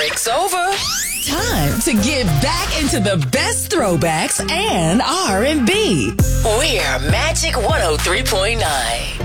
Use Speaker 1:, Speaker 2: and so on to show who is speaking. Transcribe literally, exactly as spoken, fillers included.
Speaker 1: break's over. Time to get back into the best throwbacks and R and B. We're Magic one oh three point nine.